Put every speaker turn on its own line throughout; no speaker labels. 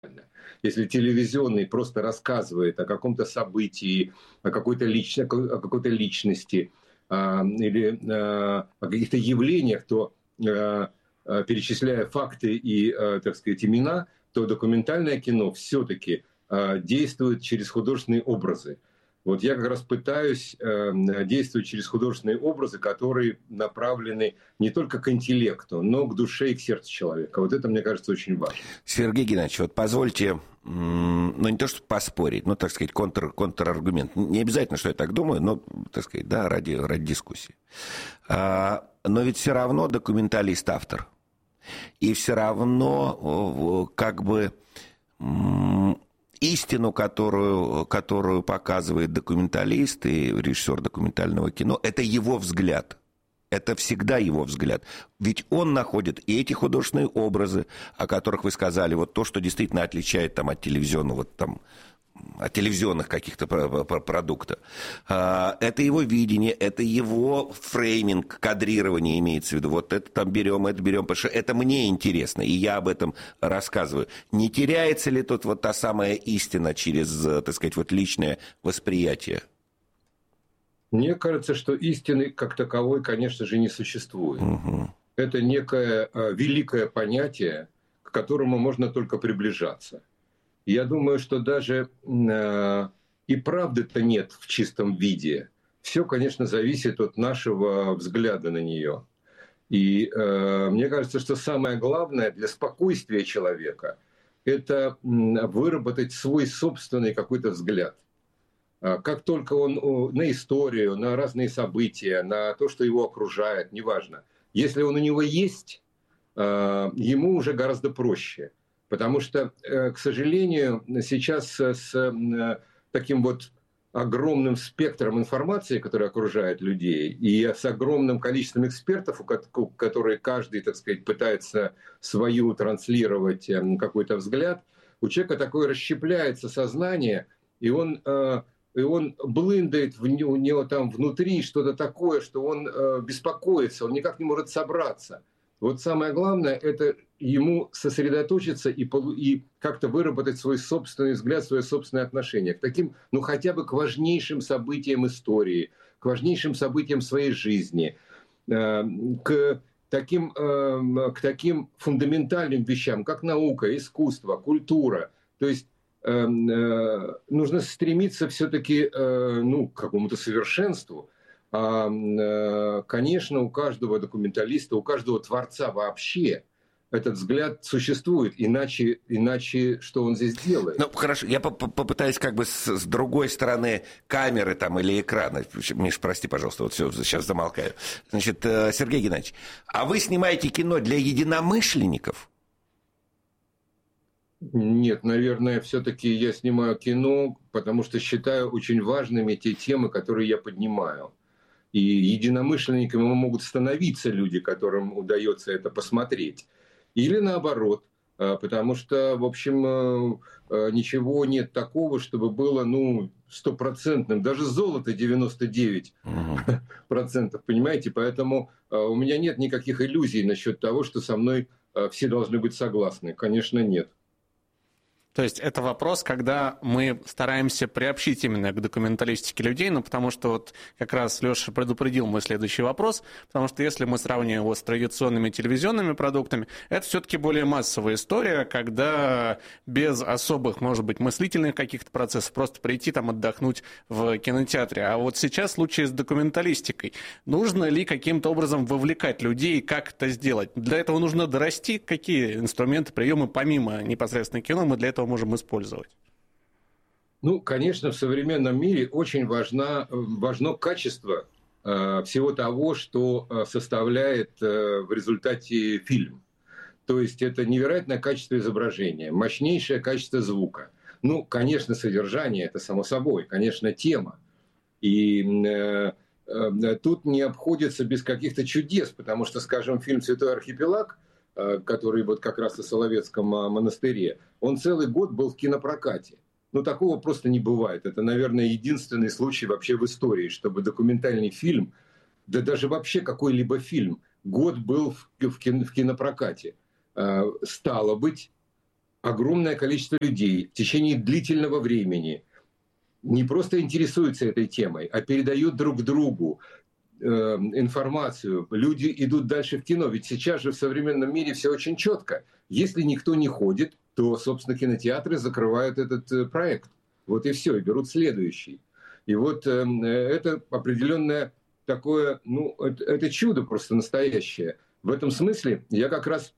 Если телевизионный просто рассказывает о каком-то событии, о какой-то личности или о каких-то явлениях, то перечисляя факты и, так сказать, имена, то документальное кино все-таки действует через художественные образы. Вот я как раз пытаюсь действовать через художественные образы, которые направлены не только к интеллекту, но к душе и к сердцу человека. Вот это, мне кажется, очень важно.
Сергей Геннадьевич, вот позвольте, ну не то чтобы поспорить, но, так сказать, контраргумент. Не обязательно, что я так думаю, но, так сказать, да, ради дискуссии. Но ведь все равно документалист автор. И все равно как бы истину, которую показывает документалист и режиссер документального кино, это его взгляд. Это всегда его взгляд. Ведь он находит и эти художественные образы, о которых вы сказали, вот то, что действительно отличает там, от телевизионного, там, от телевизионных каких-то продуктов. Это его видение, это его фрейминг, кадрирование имеется в виду. Вот это там берем, потому что это мне интересно, и я об этом рассказываю. Не теряется ли тут вот та самая истина через, так сказать, вот личное восприятие?
Мне кажется, что истины как таковой, конечно же, не существует. Угу. Это некое великое понятие, к которому можно только приближаться. Я думаю, что даже и правды-то нет в чистом виде. Все, конечно, зависит от нашего взгляда на нее. И мне кажется, что самое главное для спокойствия человека – это выработать свой собственный какой-то взгляд. Как только он на историю, на разные события, на то, что его окружает, неважно. Если он у него есть, ему уже гораздо проще. Потому что, к сожалению, сейчас с таким вот огромным спектром информации, которая окружает людей, и с огромным количеством экспертов, у которых каждый, так сказать, пытается свою транслировать какой-то взгляд, у человека такое расщепляется сознание, и он блындает у него там внутри что-то такое, что он беспокоится, он никак не может собраться. Вот самое главное – это ему сосредоточиться и как-то выработать свой собственный взгляд, свое собственное отношение к таким, ну хотя бы к важнейшим событиям истории, к важнейшим событиям своей жизни, к таким фундаментальным вещам, как наука, искусство, культура. То есть нужно стремиться все-таки к какому-то совершенству. Конечно, у каждого документалиста, у каждого творца вообще этот взгляд существует, иначе что он здесь делает?
Ну, хорошо, я попытаюсь как бы с другой стороны камеры там или экрана. Миш, прости, пожалуйста, вот все, сейчас замолкаю. Значит, Сергей Геннадьевич, а вы снимаете кино для единомышленников?
Нет, наверное, все-таки я снимаю кино, потому что считаю очень важными те темы, которые я поднимаю. И единомышленниками могут становиться люди, которым удается это посмотреть. Или наоборот, потому что, в общем, ничего нет такого, чтобы было, стопроцентным. Даже золото 99%, понимаете? Поэтому у меня нет никаких иллюзий насчет того, что со мной все должны быть согласны. Конечно, нет.
То есть это вопрос, когда мы стараемся приобщить именно к документалистике людей, потому что вот как раз Леша предупредил мой следующий вопрос, потому что если мы сравниваем его с традиционными телевизионными продуктами, это все-таки более массовая история, когда без особых, может быть, мыслительных каких-то процессов просто прийти там отдохнуть в кинотеатре. А вот сейчас в случае с документалистикой, нужно ли каким-то образом вовлекать людей, как это сделать? Для этого нужно дорасти, какие инструменты, приемы помимо непосредственно кино мы для этого можем использовать?
Конечно, в современном мире очень важно качество всего того, что составляет в результате фильм. То есть это невероятное качество изображения, мощнейшее качество звука. Конечно, содержание, это само собой, конечно, тема. И тут не обходится без каких-то чудес, потому что, скажем, фильм «Святой архипелаг», который вот как раз о Соловецком монастыре, он целый год был в кинопрокате. Такого просто не бывает. Это, наверное, единственный случай вообще в истории, чтобы документальный фильм, да даже вообще какой-либо фильм, год был в кинопрокате. Стало быть, огромное количество людей в течение длительного времени не просто интересуются этой темой, а передают друг другу информацию. Люди идут дальше в кино. Ведь сейчас же в современном мире все очень четко. Если никто не ходит, то, собственно, кинотеатры закрывают этот проект. Вот и все, и берут следующий. И вот это определенное такое, ну, это чудо просто настоящее. В этом смысле я как раз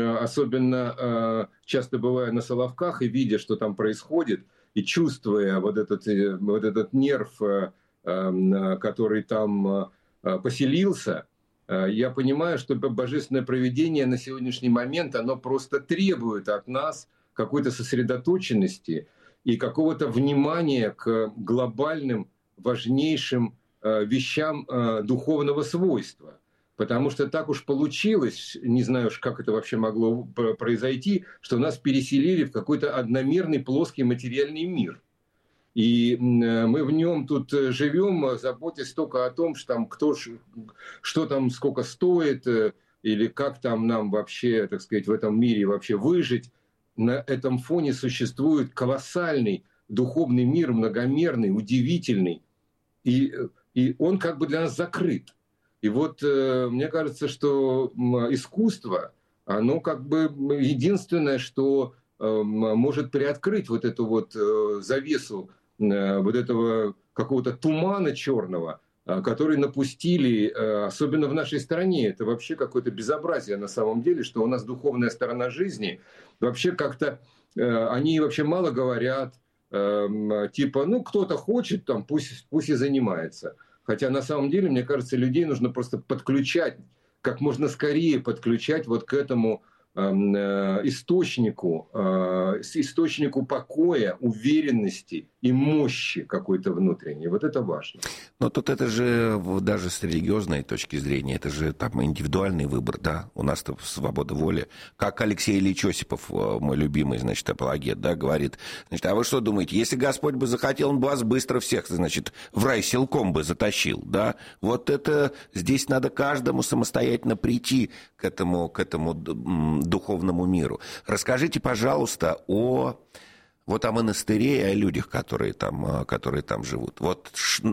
особенно часто бываю на Соловках и видя, что там происходит, и чувствуя вот этот нерв, который там поселился, я понимаю, что божественное провидение на сегодняшний момент, оно просто требует от нас какой-то сосредоточенности и какого-то внимания к глобальным, важнейшим вещам духовного свойства. Потому что так уж получилось, не знаю, как это вообще могло произойти, что нас переселили в какой-то одномерный плоский материальный мир. И мы в нем тут живем, заботясь только о том, что там что там сколько стоит, или как там нам вообще, так сказать, в этом мире вообще выжить. На этом фоне существует колоссальный духовный мир, многомерный, удивительный. И он как бы для нас закрыт. И вот мне кажется, что искусство, оно как бы единственное, что может приоткрыть вот эту вот завесу вот этого какого-то тумана черного, который напустили, особенно в нашей стране. Это вообще какое-то безобразие на самом деле, что у нас духовная сторона жизни вообще как-то, они вообще мало говорят, типа, ну, кто-то хочет, там, пусть и занимается. Хотя на самом деле, мне кажется, людей нужно просто подключать, как можно скорее подключать вот к этому источнику покоя, уверенности и мощи какой-то внутренней. Вот это важно.
Но тут это же даже с религиозной точки зрения, это же там индивидуальный выбор, да, у нас-то свобода воли. Как Алексей Ильич Осипов, мой любимый, значит, апологет, да, говорит, значит, а вы что думаете, если Господь бы захотел, он бы вас быстро всех, значит, в рай силком бы затащил, да? Вот это здесь надо каждому самостоятельно прийти к этому духовному миру. Расскажите, пожалуйста, о монастыре и о людях, которые там живут. Вот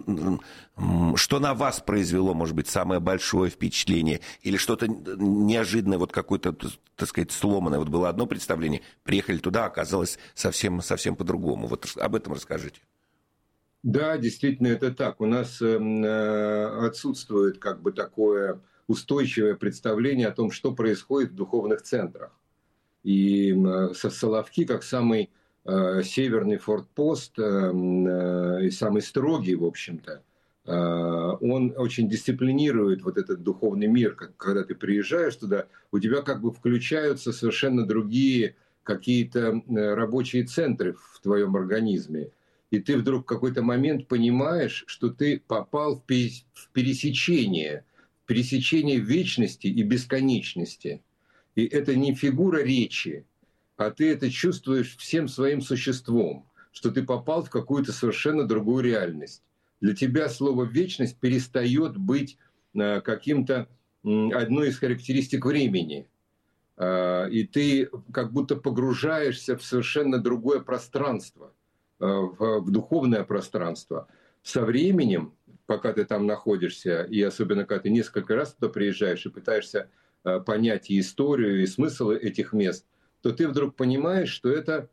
что на вас произвело, может быть, самое большое впечатление? Или что-то неожиданное, вот какое-то, так сказать, сломанное? Вот было одно представление, приехали туда, оказалось совсем по-другому. Вот об этом расскажите.
Да, действительно, это так. У нас отсутствует как бы такое устойчивое представление о том, что происходит в духовных центрах. И Соловки, как самый северный фортпост и самый строгий, в общем-то, он очень дисциплинирует вот этот духовный мир. Когда ты приезжаешь туда, у тебя как бы включаются совершенно другие какие-то рабочие центры в твоем организме. И ты вдруг в какой-то момент понимаешь, что ты попал в пересечение вечности и бесконечности. И это не фигура речи, а ты это чувствуешь всем своим существом, что ты попал в какую-то совершенно другую реальность. Для тебя слово «вечность» перестает быть каким-то одной из характеристик времени. И ты как будто погружаешься в совершенно другое пространство, в духовное пространство. Со временем, пока ты там находишься, и особенно когда ты несколько раз туда приезжаешь и пытаешься понять и историю, и смысл этих мест, то ты вдруг понимаешь, что это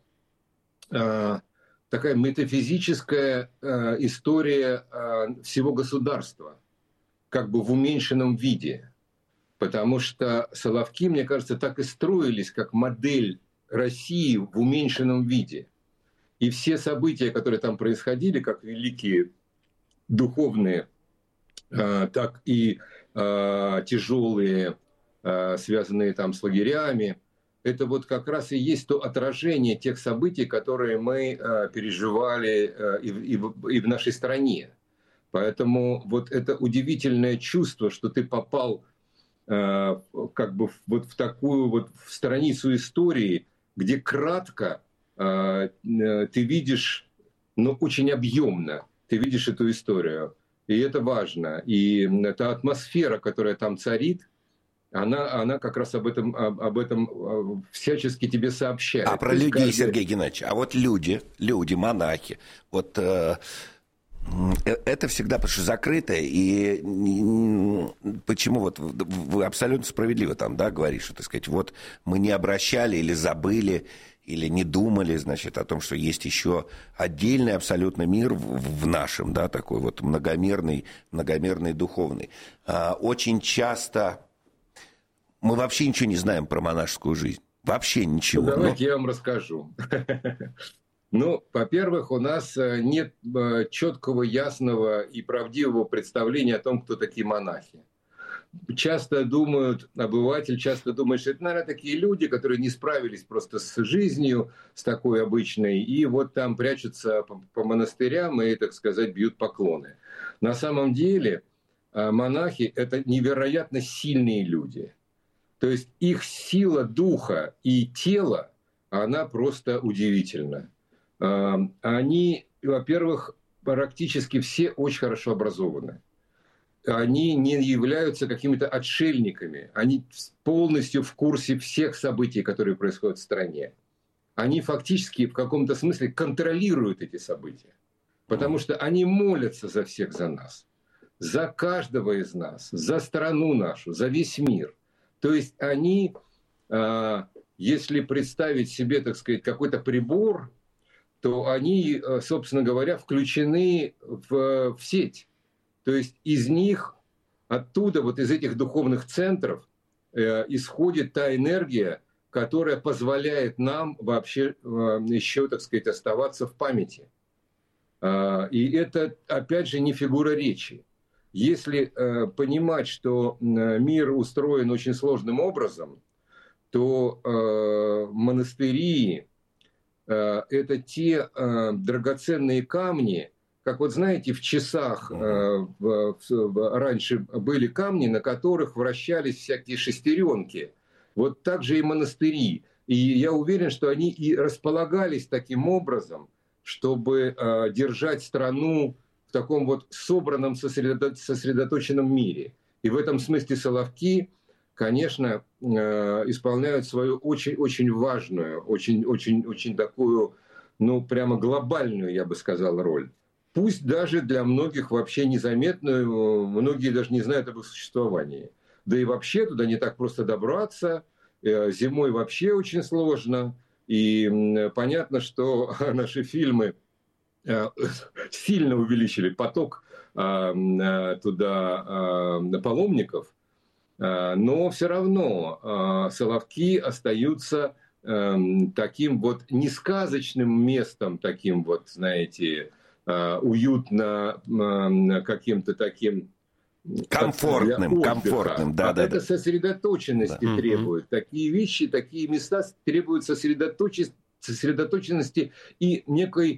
такая метафизическая история всего государства, как бы в уменьшенном виде. Потому что Соловки, мне кажется, так и строились, как модель России в уменьшенном виде. И все события, которые там происходили, как великие духовные, так и тяжелые, связанные там с лагерями, это вот как раз и есть то отражение тех событий, которые мы переживали и в нашей стране. Поэтому вот это удивительное чувство, что ты попал как бы вот в такую вот в страницу истории, где кратко ты видишь, но очень объемно ты видишь эту историю. И это важно. И эта атмосфера, которая там царит, она как раз об этом всячески тебе сообщает.
А про людей, Сергей Геннадьевич, а вот люди, монахи, вот это всегда потому что закрытое, и почему вот вы абсолютно справедливо там, да, говорите, что, так сказать, вот мы не обращали или забыли, или не думали, значит, о том, что есть еще отдельный абсолютно мир в нашем, да, такой вот многомерный духовный. Очень часто мы вообще ничего не знаем про монашескую жизнь. Вообще ничего.
Давайте я вам расскажу. Ну, во-первых, у нас нет четкого, ясного и правдивого представления о том, кто такие монахи. Обыватель часто думает, что это, наверное, такие люди, которые не справились просто с жизнью, с такой обычной, и вот там прячутся по монастырям и, так сказать, бьют поклоны. На самом деле монахи – это невероятно сильные люди. То есть их сила духа и тела, она просто удивительна. Они, во-первых, практически все очень хорошо образованы. Они не являются какими-то отшельниками. Они полностью в курсе всех событий, которые происходят в стране. Они фактически в каком-то смысле контролируют эти события. Потому что они молятся за всех, за нас. За каждого из нас, за страну нашу, за весь мир. То есть они, если представить себе, так сказать, какой-то прибор, то они, собственно говоря, включены в сеть. То есть из них, оттуда, вот из этих духовных центров исходит та энергия, которая позволяет нам вообще еще, так сказать, оставаться в памяти. И это, опять же, не фигура речи. Если понимать, что мир устроен очень сложным образом, то монастыри – это те драгоценные камни, как вот знаете, в часах раньше были камни, на которых вращались всякие шестеренки. Вот так же и монастыри. И я уверен, что они и располагались таким образом, чтобы держать страну в таком вот собранном, сосредоточенном мире. И в этом смысле Соловки, конечно, исполняют свою очень важную, очень такую, ну, прямо глобальную, я бы сказал, роль. Пусть даже для многих вообще незаметную, многие даже не знают об их существовании. Да и вообще туда не так просто добраться, зимой вообще очень сложно. И понятно, что наши фильмы сильно увеличили поток туда паломников, но все равно Соловки остаются таким вот несказочным местом, таким вот, знаете, уютно каким-то таким
комфортным, да.
Это сосредоточенности требует. Такие вещи, такие места требуют сосредоточенности и некого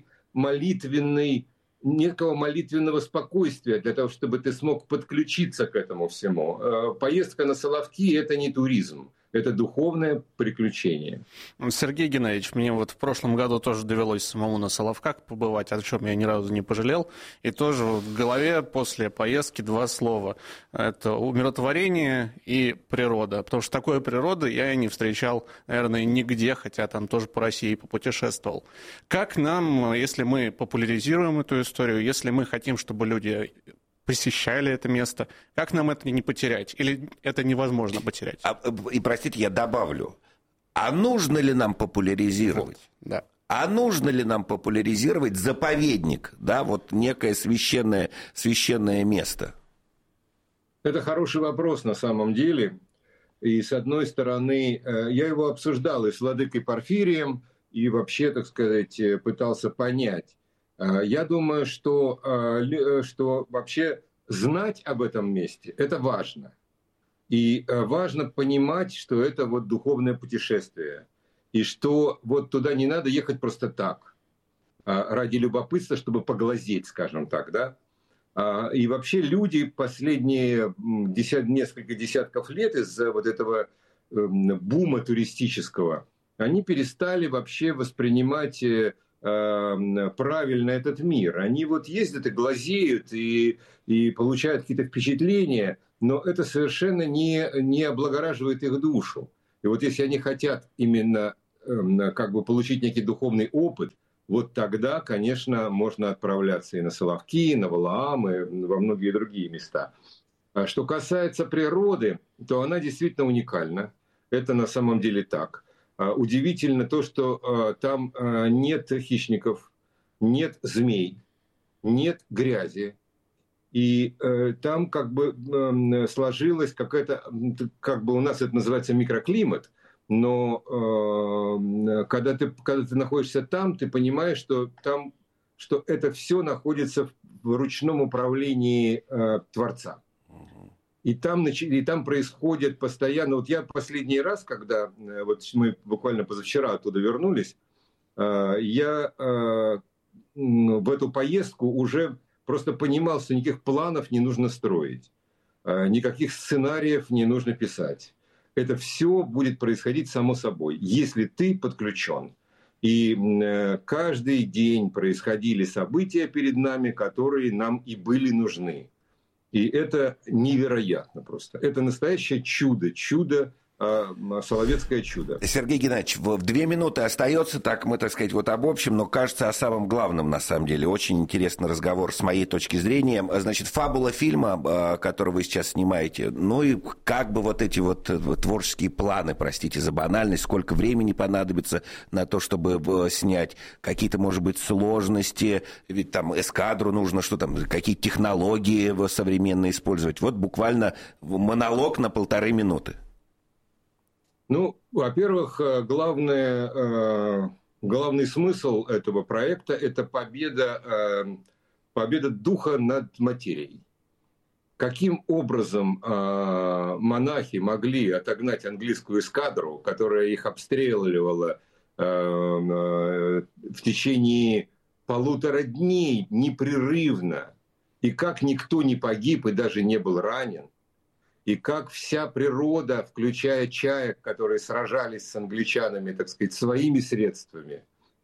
молитвенного спокойствия для того, чтобы ты смог подключиться к этому всему. Поездка на Соловки – это не туризм. Это духовное приключение.
Сергей Геннадьевич, мне вот в прошлом году тоже довелось самому на Соловках побывать, о чем я ни разу не пожалел. И тоже в голове после поездки два слова. Это умиротворение и природа. Потому что такой природы я и не встречал, наверное, нигде, хотя там тоже по России попутешествовал. Как нам, если мы популяризируем эту историю, если мы хотим, чтобы люди посещали это место, как нам это не потерять? Или это невозможно потерять?
И, простите, я добавлю. А нужно ли нам популяризировать?
Вот, да.
А нужно ли нам популяризировать заповедник? Да, вот некое священное место.
Это хороший вопрос на самом деле. И с одной стороны, я его обсуждал и с владыкой Порфирием, и вообще, так сказать, пытался понять. Я думаю, что вообще знать об этом месте – это важно. И важно понимать, что это вот духовное путешествие. И что вот туда не надо ехать просто так, ради любопытства, чтобы поглазеть, скажем так, да. И вообще люди последние несколько десятков лет из-за вот этого бума туристического, они перестали вообще воспринимать правильно этот мир. Они вот ездят и глазеют, и получают какие-то впечатления, но это совершенно не облагораживает их душу. И вот если они хотят именно как бы получить некий духовный опыт, вот тогда, конечно, можно отправляться и на Соловки, и на Валаам, и во многие другие места. А что касается природы, то она действительно уникальна. Это на самом деле так. Удивительно то, что там нет хищников, нет змей, нет грязи. И там как бы сложилась какая-то, как бы у нас это называется микроклимат, но когда ты находишься там, ты понимаешь, что это все находится в ручном управлении Творца. И там происходит постоянно. Вот я последний раз, когда вот мы буквально позавчера оттуда вернулись, я в эту поездку уже просто понимал, что никаких планов не нужно строить, никаких сценариев не нужно писать. Это все будет происходить само собой, если ты подключен. И каждый день происходили события перед нами, которые нам и были нужны. И это невероятно просто. Это настоящее чудо, соловецкое чудо.
Сергей Геннадьевич, в 2 минуты остается, так мы, так сказать, вот обобщим, но кажется о самом главном, на самом деле. Очень интересный разговор с моей точки зрения. Значит, фабула фильма, который вы сейчас снимаете, ну и как бы вот эти вот творческие планы, простите за банальность, сколько времени понадобится на то, чтобы снять, какие-то, может быть, сложности, ведь там эскадру нужно, что там, какие технологии современные использовать. Вот буквально монолог на 1,5 минуты.
Ну, во-первых, главный смысл этого проекта – это победа духа над материей. Каким образом монахи могли отогнать английскую эскадру, которая их обстреливала в течение 1,5 дней непрерывно, и как никто не погиб и даже не был ранен, и как вся природа, включая чаек, которые сражались с англичанами, так сказать, своими средствами,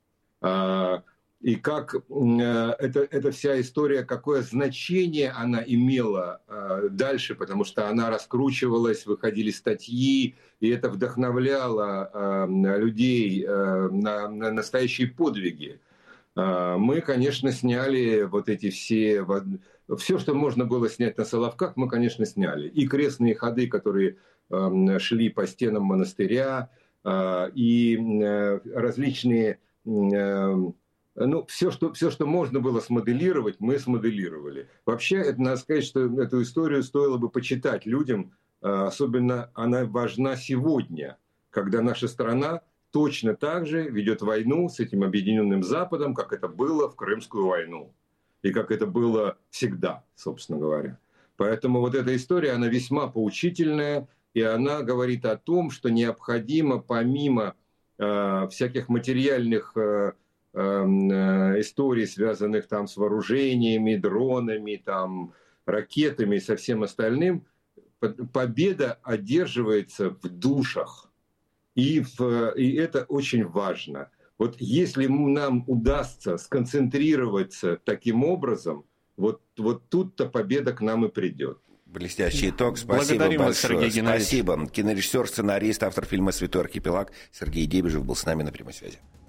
и как эта вся история, какое значение она имела дальше, потому что она раскручивалась, выходили статьи, и это вдохновляло людей на настоящие подвиги. Мы, конечно, сняли вот эти все... Все, что можно было снять на Соловках, мы, конечно, сняли. И крестные ходы, которые шли по стенам монастыря, и различные... Ну, все, что можно было смоделировать, мы смоделировали. Вообще, это надо сказать, что эту историю стоило бы почитать людям. Особенно она важна сегодня, когда наша страна точно так же ведет войну с этим объединенным Западом, как это было в Крымскую войну. И как это было всегда, собственно говоря. Поэтому вот эта история, она весьма поучительная, и она говорит о том, что необходимо помимо всяких материальных историй, связанных там с вооружениями, дронами, там, ракетами и со всем остальным, победа одерживается в душах. И это очень важно. Вот если нам удастся сконцентрироваться таким образом, вот тут-то победа к нам и придет.
Блестящий итог. Спасибо
Благодарим вас,
большое.
Сергей Геннадьевич.
Спасибо. Кинорежиссер, сценарист, автор фильма «Святой архипелаг» Сергей Дебежев был с нами на прямой связи.